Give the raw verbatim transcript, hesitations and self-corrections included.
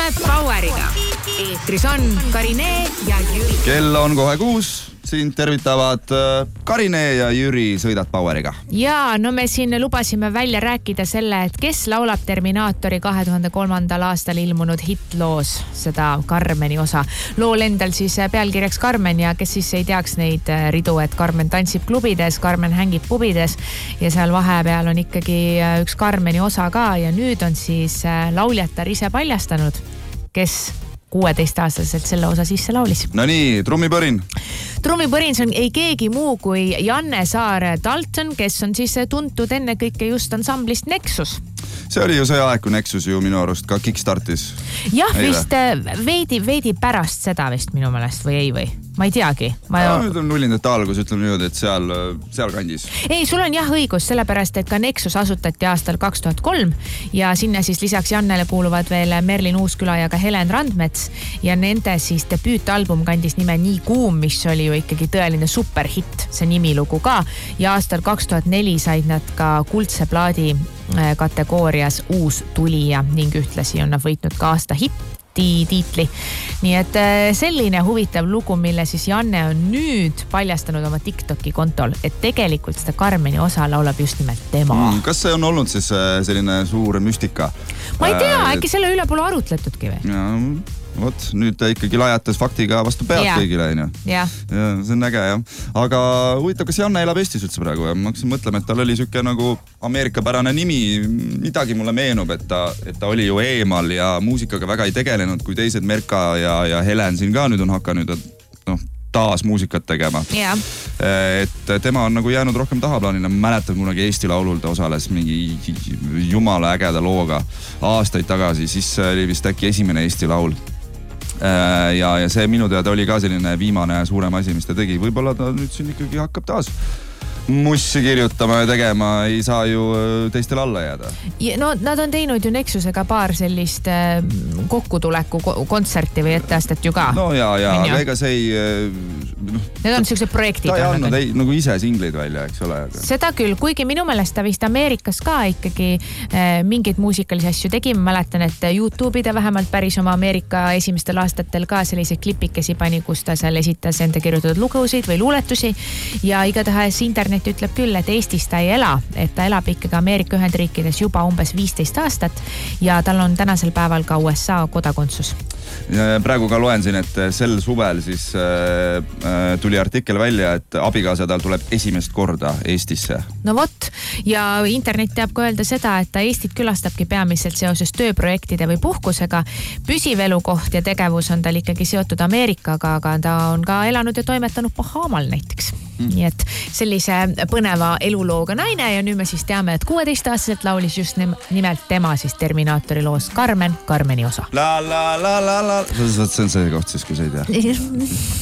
Sõidame Baueriga. Eetris on Karine ja Jüri. Kell on kohe kuus. Siin tervitavad Karine ja Jüri Sõidad Baueriga. Ja no me siin lubasime välja rääkida selle, et kes laulab Terminaatori kahe tuhande kolmandal aastal ilmunud hitloos seda Carmeni osa. Lool endal siis pealkirjaks Carmen ja kes siis ei teaks neid ridu, et Carmen tantsib klubides, Carmen hängib pubides ja seal vahepeal on ikkagi üks Carmeni osa ka ja nüüd on siis lauljatar ise paljastanud, kes kuueteist-aastaselt selle osa sisse laulis. No nii, trummipõrin. Trummipõrin on ei keegi muu kui Janne Saar Dalton, kes on siis tuntud enne kõike just ansamblist Nexus. See oli ju see aeg, kui Nexus ju minu arust ka kickstartis. Jah, Eile. vist veidi, veidi pärast seda vist minu meelest või ei või? Ma ei teagi. Ma no, nüüd on nullindate algus, ütleme niimoodi, et seal, seal kandis. Ei, sul on jah õigus, sellepärast, et ka Nexus asutati aastal kaks tuhat kolm ja sinna siis lisaks Jannele kuuluvad veel Merlin Uusküla ja ka Helen Randmets ja nende siis debüütalbum kandis nime Nii kuum, mis oli ju ikkagi tõeline superhitt, see nimilugu ka ja aastal kaks tuhat neli said nad ka kuldse plaadi kategoorias uus tulija ning ühtlasi on nad võitnud ka aasta hitt tiitli. Nii et selline huvitav lugu, mille siis Janne on nüüd paljastanud oma TikToki kontol, et tegelikult seda Carmeni osa laulab just nimelt tema. Mm, kas see on olnud siis selline suur müstika? Ma ei tea, äkki selle üle pole arutletudki või? Ja, vot, nüüd ta ikkagi lajatas faktiga vastu pead ja. kõigile. Ja. Ja, see on äge, jah. Aga huvitav, kas Janne elab Eestis üldse praegu? Ja ma hakkasin mõtlema, et tal oli süke nagu Ameerika-pärane nimi. Midagi mulle meenub, et ta, et ta oli ju eemal ja muusikaga väga ei tegelenud, kui teised Merka ja, ja Helen siin ka nüüd on hakanud no, taas muusikat tegema. Ja. Et tema on nagu jäänud rohkem tahaplaanile. Ma mäletan kunagi Eesti Laulul ta osales mingi jumala ägeda looga aastaid tagasi. Siis oli vist äkki esimene Eesti Laul. Ja, ja see minu teada oli ka selline viimane suurem asi, mis ta tegi. Võib-olla ta nüüd siin ikkagi hakkab taas mussi kirjutama ja tegema, ei saa ju teistel alla jääda. No nad on teinud ju Nexusega paar sellist kokkutuleku kontserti või etteastet ju ka. No ja, ja, aga ega see ei... No, Need on sellised projektid. Ta ei andnud ei, nagu ise singleid välja, eks ole. Aga... Seda küll, kuigi minu meelest ta vist Ameerikas ka ikkagi äh, mingeid muusikalisi asju tegi. Ma mäletan, et YouTube'i ta vähemalt päris oma Ameerika esimestel aastatel ka selliseid klipikesi pani, kus ta seal esitas enda kirjutatud lugusid või luuletusi ja igatahes internet ütleb küll, et Eestis ta ei ela, et ta elab ikkagi Ameerika Ühendriikides juba umbes viisteist aastat ja tal on tänasel päeval ka U S A kodakondsus. Praegu ka loen siin, et sel suvel siis äh, tuli artikkel välja, et abikaasa tal tuleb esimest korda Eestisse. No vot, ja internet teab ka öelda seda, et ta Eestit külastabki peamiselt seoses tööprojektide või puhkusega. Püsiv elukoht ja tegevus on tal ikkagi seotud Ameerikaga, aga ta on ka elanud ja toimetanud Bahamal näiteks. Mm. Nii et sellise põneva elulooga naine ja nüüd me siis teame, et kuueteist-aastaselt laulis just nimelt tema siis Terminaatori loos Carmen, Carmeni osa. La la la la la. See on see koht siis, kui sa ei tea.